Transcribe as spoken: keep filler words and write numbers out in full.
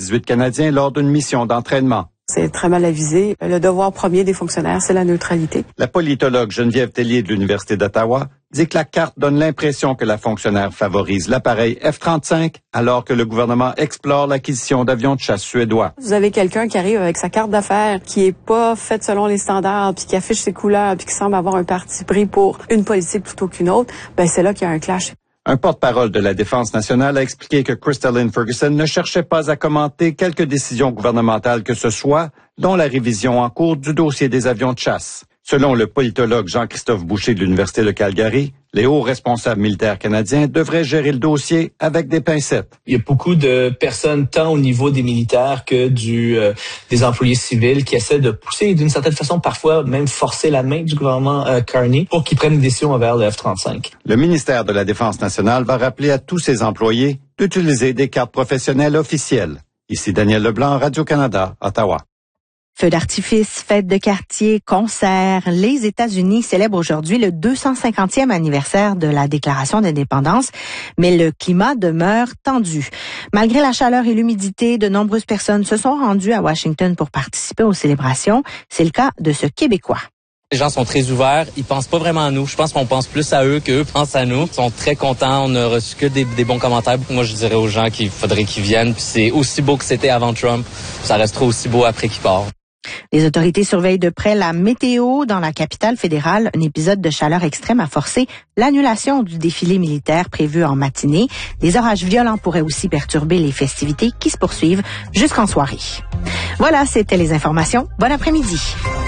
dix-huit Canadiens lors d'une mission d'entraînement. C'est très mal avisé. Le devoir premier des fonctionnaires, c'est la neutralité. La politologue Geneviève Tellier de l'Université d'Ottawa dit que la carte donne l'impression que la fonctionnaire favorise l'appareil F trente-cinq alors que le gouvernement explore l'acquisition d'avions de chasse suédois. Vous avez quelqu'un qui arrive avec sa carte d'affaires qui est pas faite selon les standards, puis qui affiche ses couleurs, puis qui semble avoir un parti pris pour une politique plutôt qu'une autre, ben c'est là qu'il y a un clash. Un porte-parole de la Défense nationale a expliqué que Kristallyn Ferguson ne cherchait pas à commenter quelque décision gouvernementale que ce soit, dont la révision en cours du dossier des avions de chasse. Selon le politologue Jean-Christophe Boucher de l'Université de Calgary, les hauts responsables militaires canadiens devraient gérer le dossier avec des pincettes. Il y a beaucoup de personnes, tant au niveau des militaires que du euh, des employés civils, qui essaient de pousser d'une certaine façon, parfois même forcer la main du gouvernement euh, Carney pour qu'ils prennent une décision envers le F trente-cinq. Le ministère de la Défense nationale va rappeler à tous ses employés d'utiliser des cartes professionnelles officielles. Ici Daniel Leblanc, Radio-Canada, Ottawa. Feux d'artifice, fêtes de quartier, concerts. Les États-Unis célèbrent aujourd'hui le deux cent cinquantième anniversaire de la Déclaration d'indépendance, mais le climat demeure tendu. Malgré la chaleur et l'humidité, de nombreuses personnes se sont rendues à Washington pour participer aux célébrations. C'est le cas de ce Québécois. Les gens sont très ouverts, ils pensent pas vraiment à nous. Je pense qu'on pense plus à eux qu'eux pensent à nous. Ils sont très contents, on n'a reçu que des, des bons commentaires. Moi, je dirais aux gens qu'il faudrait qu'ils viennent. Puis c'est aussi beau que c'était avant Trump, ça restera aussi beau après qu'il part. Les autorités surveillent de près la météo dans la capitale fédérale. Un épisode de chaleur extrême a forcé l'annulation du défilé militaire prévu en matinée. Des orages violents pourraient aussi perturber les festivités qui se poursuivent jusqu'en soirée. Voilà, c'était les informations. Bon après-midi.